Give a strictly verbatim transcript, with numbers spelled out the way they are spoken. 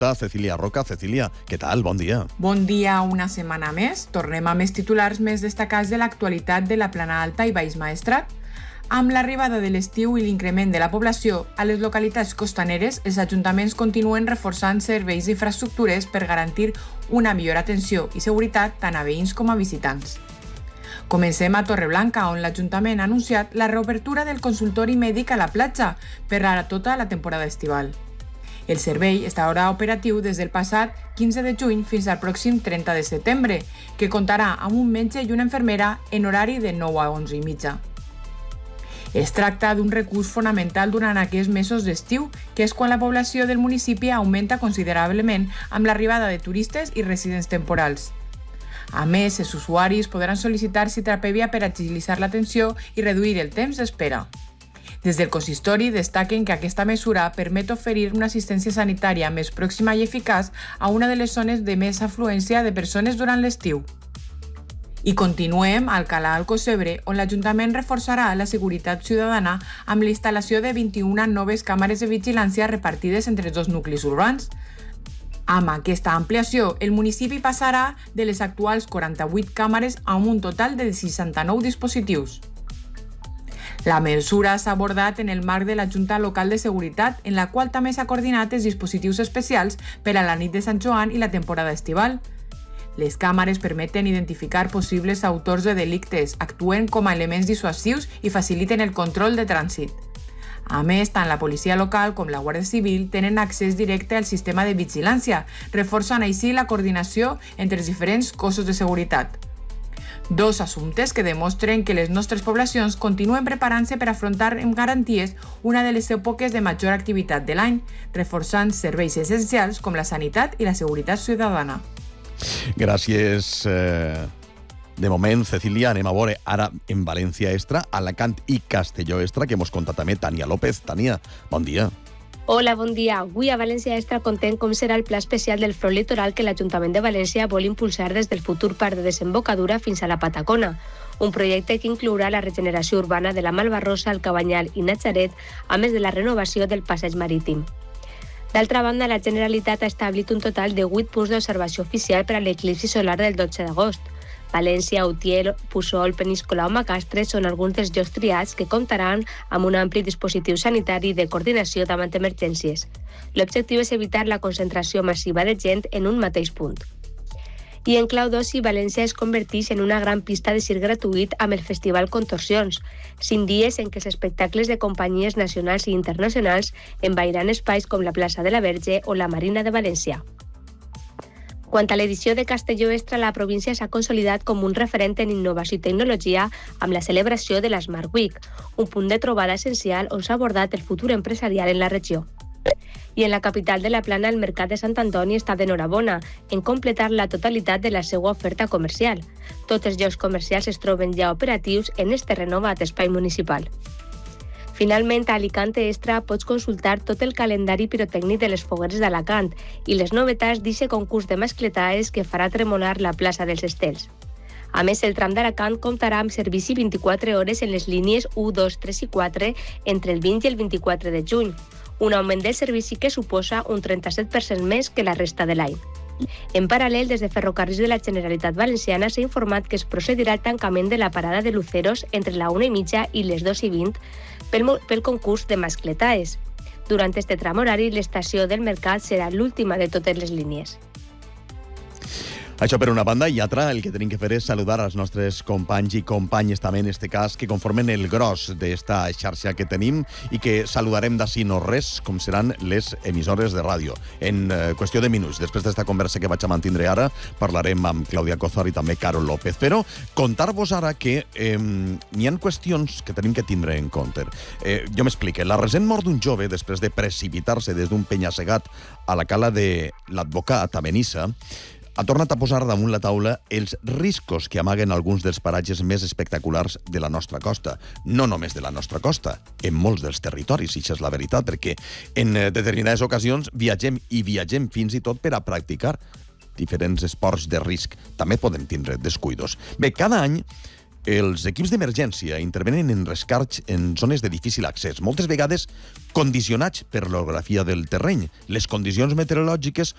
Cecília Roca. Cecília, què tal? Bon dia. Bon dia, una setmana més. Tornem a més titulars més destacats de l'actualitat de la Plana Alta i Baix Maestrat. Amb l'arribada de l'estiu i l'increment de la població, a les localitats costaneres, els ajuntaments continuen reforçant serveis i infraestructures per garantir una millor atenció i seguretat tant a veïns com a visitants. Comencem a Torreblanca, on l'Ajuntament ha anunciat la reobertura del consultori mèdic a la platja per a tota la temporada estival. El servei estarà operatiu des del passat quinze de juny fins al pròxim trenta de setembre, que comptarà amb un metge i una infermera en horari de nou a onze i mitja. Es tracta d'un recurs fonamental durant aquests mesos d'estiu, que és quan la població del municipi augmenta considerablement amb l'arribada de turistes i residents temporals. A més, els usuaris podran sol·licitar cita prèvia per agilitzar l'atenció i reduir el temps d'espera. Des del consistori destaquen que aquesta mesura permet oferir una assistència sanitària més pròxima i eficaç a una de les zones de més afluència de persones durant l'estiu. I continuem a Alcalà Alcocebre, on l'Ajuntament reforçarà la seguretat ciutadana amb la instal·lació de vint-i-una noves càmeres de vigilància repartides entre dos nuclis urbans. Amb aquesta ampliació, el municipi passarà de les actuals quaranta-vuit càmeres a un total de seixanta-nou dispositius. La mesura s'ha abordat en el marc de la Junta Local de Seguretat, en la qual també s'ha coordinat els dispositius especials per a la nit de Sant Joan i la temporada estival. Les càmeres permeten identificar possibles autors de delictes, actuen com a elements dissuasius i faciliten el control de trànsit. A més, tant la policia local com la Guàrdia Civil tenen accés directe al sistema de vigilància, reforçant així la coordinació entre els diferents cossos de seguretat. Dos assumptes que demostren que les nostres poblacions continuen preparant-se per afrontar amb garanties una de les èpoques de major activitat de l'any, reforçant serveis essencials com la sanitat i la seguretat ciutadana. Gràcies. Eh, de moment, Cecília, anem a veure ara en València Extra, Alacant i Castelló Extra, que mos conta també Tània López. Tània, bon dia. Hola, bon dia. Avui a València Extra contem com serà el pla especial del front litoral que l'Ajuntament de València vol impulsar des del futur parc de desembocadura fins a la Patacona, un projecte que inclourà la regeneració urbana de la Malvarrosa, el Cabanyal i Natzaret, a més de la renovació del passeig marítim. D'altra banda, la Generalitat ha establit un total de vuit punts d'observació oficial per a l'eclipsi solar del dotze d'agost. València, Utiel, Puçol, Peníscola o Macastre són alguns dels llocs triats que comptaran amb un ampli dispositiu sanitari de coordinació davant emergències. L'objectiu és evitar la concentració massiva de gent en un mateix punt. I en clau d'oci, València es converteix en una gran pista de circ gratuït amb el Festival Contorsions, cinc dies en què els espectacles de companyies nacionals i internacionals envairan espais com la plaça de la Verge o la Marina de València. Quant a l'edició de Castelló Extra, la província s'ha consolidat com un referent en innovació i tecnologia amb la celebració de la Smart Week, un punt de trobada essencial on s'ha abordat el futur empresarial en la regió. I en la capital de la Plana, el Mercat de Sant Antoni està d'enhorabona en completar la totalitat de la seva oferta comercial. Tots els llocs comercials es troben ja operatius en este renovat espai municipal. Finalment, a Alicante Extra pots consultar tot el calendari pirotècnic de les fogueres d'Alacant i les novetats d'aquest concurs de mascletaes que farà tremolar la plaça dels Estels. A més, el tram d'Alacant comptarà amb servici vint-i-quatre hores en les línies u, dos, tres i quatre entre el vint i el vint-i-quatre de juny, un augment del servici que suposa un trenta-set per cent més que la resta de l'any. En paral·lel, des de Ferrocarrils de la Generalitat Valenciana s'ha informat que es procedirà al tancament de la parada de Luceros entre la una i mitja i les dos i vint pel, pel concurs de mascletaes. Durant este tram horari, l'estació del Mercat serà l'última de totes les línies. Això per una banda, i altra, el que tenim que fer és saludar als nostres companys i companyes també en este cas, que conformen el gros d'esta xarxa que tenim i que saludarem d'ací no res, com seran les emissores de ràdio. En eh, qüestió de minuts, després d'esta conversa que vaig a mantindre ara, parlarem amb Clàudia Cozar i també Carol López. Però contar-vos ara que eh, n'hi ha qüestions que tenim que tindre en compte. Eh, jo m'explique. La recent mort d'un jove, després de precipitar-se des d'un penya-segat a la cala de l'Advocat, a Benissa, ha tornat a posar damunt la taula els riscos que amaguen alguns dels paratges més espectaculars de la nostra costa. No només de la nostra costa, en molts dels territoris, i això és la veritat, perquè en determinades ocasions viatgem i viatgem fins i tot per a practicar diferents esports de risc. També podem tindre descuidos. Bé, cada any els equips d'emergència intervenen en rescats en zones de difícil accés, moltes vegades condicionats per l'orografia del terreny. Les condicions meteorològiques